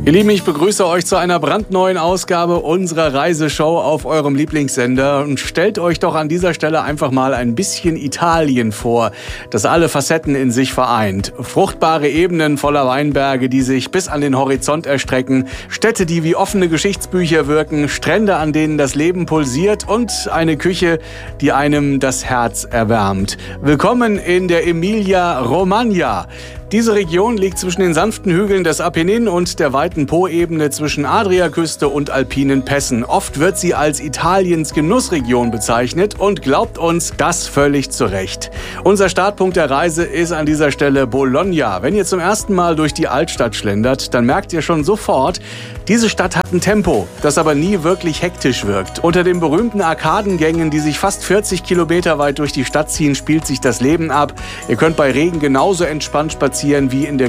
Ihr Lieben, ich begrüße euch zu einer brandneuen Ausgabe unserer Reiseshow auf eurem Lieblingssender und stellt euch doch an dieser Stelle einfach mal ein bisschen Italien vor, das alle Facetten in sich vereint. Fruchtbare Ebenen voller Weinberge, die sich bis an den Horizont erstrecken, Städte, die wie offene Geschichtsbücher wirken, Strände, an denen das Leben pulsiert und eine Küche, die einem das Herz erwärmt. Willkommen in der Emilia-Romagna. Diese Region liegt zwischen den sanften Hügeln des Apennin und der weiten Poebene zwischen Adriaküste und alpinen Pässen. Oft wird sie als Italiens Genussregion bezeichnet und glaubt uns, das völlig zu Recht. Unser Startpunkt der Reise ist an dieser Stelle Bologna. Wenn ihr zum ersten Mal durch die Altstadt schlendert, dann merkt ihr schon sofort, diese Stadt hat ein Tempo, das aber nie wirklich hektisch wirkt. Unter den berühmten Arkadengängen, die sich fast 40 Kilometer weit durch die Stadt ziehen, spielt sich das Leben ab. Ihr könnt bei Regen genauso entspannt spazieren wie in der